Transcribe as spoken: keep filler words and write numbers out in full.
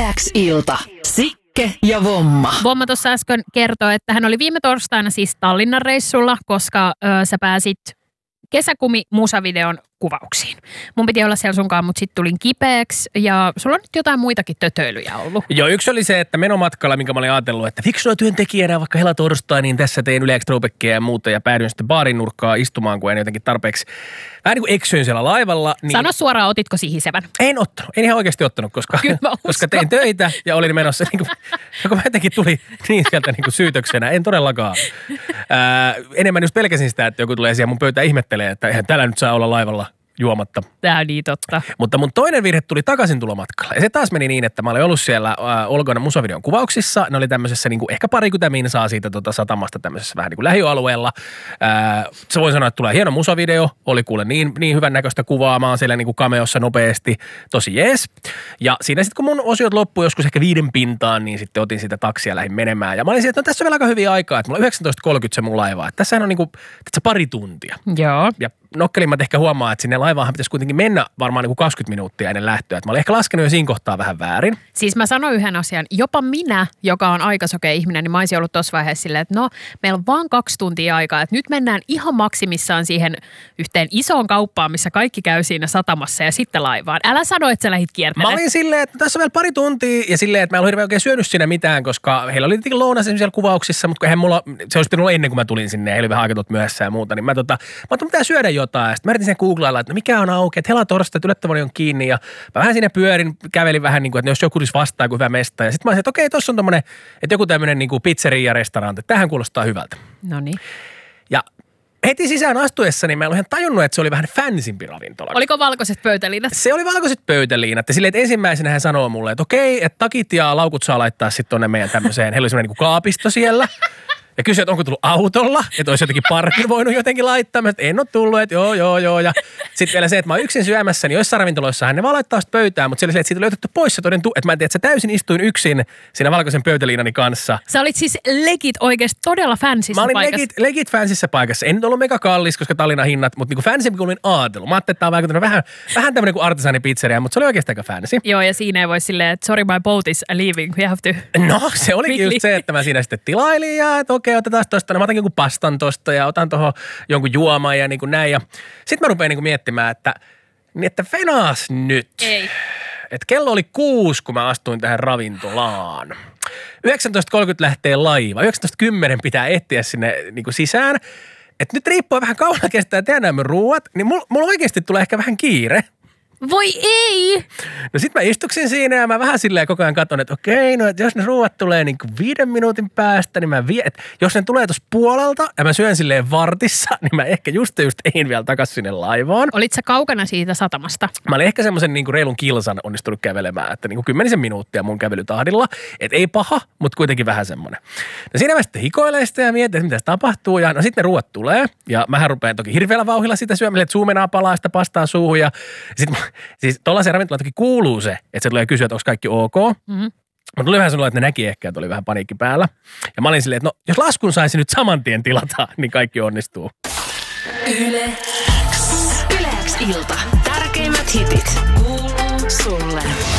X-ilta. Sikke ja Vomma. Vomma tuossa äsken kertoi, että hän oli viime torstaina siis Tallinnan reissulla, koska ö, sä pääsit kesäkumi-musavideon kuvauksiin. Mun piti olla siellä sunkaan, mutta sitten tulin kipeäksi ja sulla on nyt jotain muitakin tötöilyjä ollut. Joo, yksi oli se, että menomatkalla, minkä mä olin ajatellut, että fiksua työntekijänä vaikka helatorstai, niin tässä tein Yle X-Throwbackia ja muuta ja päädyin sitten baarin nurkkaan istumaan, kun en jotenkin tarpeeksi vähän niin kuin eksyin siellä laivalla. Niin Sano suoraan, otitko sihisevän? En ottanut, en ihan oikeasti ottanut, koska, koska tein töitä ja olin menossa, niin kuin, kun mä jotenkin tuli niin sieltä niin kuin syytöksenä, en todellakaan. Ää, enemmän just pelkäsin sitä, että joku tulee siihen mun pöytään ihmettelee, että eihän täällä nyt saa olla laivalla juomatta. Tämä on niin totta. Mutta mun toinen virhe tuli takaisin tulomatkalla. Ja se taas meni niin, että mä olin ollut siellä äh, Olgona musavideon kuvauksissa. Ne oli tämmöisessä niin kuin ehkä parikymmentä minsaa siitä tota, satamasta tämmöisessä vähän niin kuin lähiöalueella. Äh, se voi sanoa, että tulee hieno musavideo. Oli kuule niin, niin hyvän näköistä kuvaa. Mä oon siellä niin kuin cameossa nopeasti. Tosi jees. Ja siinä sitten kun mun osiot loppui joskus ehkä viiden pintaan, niin sitten otin sitä taksia ja lähdin menemään. Ja mä olin siellä, että no tässä on vielä aika hyviä aikaa. Että mulla on yhdeksäntoista kolmekymmentä se mun laiva. Että tässähän on niin kuin, tässä pari tuntia. Joo. Ja nokkelimmat ehkä huomaa, että sinne laivaahan pitäisi kuitenkin mennä varmaan niin kuin kaksikymmentä minuuttia ennen lähtöä. Että mä olin ehkä laskenut jo siinä kohtaa vähän väärin. Siis mä sanoin yhden asian. Jopa minä, joka on aikasokea ihminen, niin mä olisin ollut tuossa vaiheessa silleen, että no, meillä on vaan kaksi tuntia aikaa. Että nyt mennään ihan maksimissaan siihen yhteen isoon kauppaan, missä kaikki käy siinä satamassa ja sitten laivaan. Älä sano, että sä lähdit kiertämään. Mä olin silleen, että tässä on vielä pari tuntia ja silleen, että mä en ollut hirveän oikein syönyt siinä mitään, koska heillä oli tietenkin lounas siellä kuvauksissa, mutta eihän mulla, se olisi pitänyt olla ennen kuin mä tulin sinne ja heillä oli vähän aikatut myöhässä ja muuta, niin mä tota, mä otin pitää syödä jotain. Sitten mä yritin sen googlailla, että no mikä on auki, että helatorstai, että yllättävän on kiinni ja mä vähän siinä pyörin, kävelin vähän niin kuin, että jos joku tulisi vastaan, kuin hyvä mesta. Ja sitten mä olisin, että okei, tossa on tommonen, että joku tämmönen niin kuin pizzeria-restaurantti, että tämähän kuulostaa hyvältä. Noniin. Ja heti sisään astuessani mä en ihan tajunnut, että se oli vähän fansimpi ravintola. Oliko valkoiset pöytäliinat? Se oli valkoiset pöytäliinat. Ja silleen, että ensimmäisenä hän sanoo mulle, että okei, että takit ja laukut saa laittaa sitten tonne meidän tämmöiseen, heillä oli semmoinen niin kuin kaapisto siellä. Ja kysyi, että onko tullut autolla, että olisi jotenkin parkin voinut jotenkin laittaa. Mä en ole tullut, että joo, joo, joo. Ja sitten vielä se, että mä oon yksin syömässä, niin joissain ravintoloissa hän ne vaan laittaa sitä pöytään, mutta se oli se, että siitä oli otettu pois se toden, että mä en tiedä, että sä täysin istuin yksin siinä valkoisen pöytäliinani kanssa. Sä olit siis legit oikeasti todella fansissä paikassa. Mä olin paikassa. legit, legit fansissa paikassa. En nyt ollut mega kallis, koska Tallinnan hinnat, mutta niin kuin fansimpi kuin olin ajatellut. Mä ajattelin, että tää on vaikuttanut vähän, vähän tämmöinen kuin artisanipizzeria, mutta se oli oikeasti aika fansi. Joo, ja siinä ei voi silleen, että sorry, my boat is leaving, we have to. No, se olikin just se, että mä siinä sitten tilailin ja että okei, otetaan tosta. No, mä otan jonkun pastan tosta ja otan tuohon jonkun juoman ja niin kuin näin. Ja sitten mä rupean niin kuin miettimään, että, niin että venaas nyt. Ei. Että kello oli kuusi, kun mä astuin tähän ravintolaan. yhdeksäntoista kolmekymmentä lähtee laiva. yhdeksäntoista kymmenen pitää etsiä sinne niin kuin sisään. Että nyt riippuu vähän kauan kestää tehdä nämä ruuat, niin mulla mul oikeasti tulee ehkä vähän kiire. Voi ei! No sit mä istuksin siinä ja mä vähän silleen koko ajan katson, että okei, no että jos ne ruuat tulee niin kuin viiden minuutin päästä, niin mä vie, että jos ne tulee tuossa puolelta ja mä syön silleen vartissa, niin mä ehkä just just ein vielä takaisin sinne laivaan. Olit sä kaukana siitä satamasta? Mä olin ehkä semmoisen niin kuin reilun kilsan onnistunut kävelemään, että niin kuin kymmenisen minuuttia mun kävelytahdilla. Että ei paha, mutta kuitenkin vähän semmoinen. No siinä mä sitten hikoilen sitä ja mietin, että mitä se tapahtuu. Ja no sitten ne ruuat tulee ja mähän rupean toki hirveällä vauhdilla sitä syömään, että suumenaa palaa sitä pastaa suuhun ja sitten siis tollaisen ravintolaan toki kuuluu se, että se tulee kysyä, että onko kaikki ok. Mm-hmm. Mutta tuli vähän sellainen, että ne näki ehkä, että oli vähän paniikki päällä. Ja mä olin silleen, että no jos laskun saisi nyt saman tien tilata, niin kaikki onnistuu. Yle X. Yle X ilta. Tärkeimmät hitit kuuluu sulle.